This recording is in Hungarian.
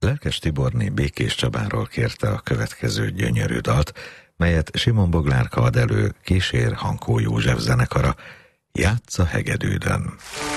Lelkes Tiborné Békés Csabáról kérte a következő gyönyörű dalt, melyet Simon Boglárka ad elő, kísér Hankó József zenekara, Játsz a hegedűdön.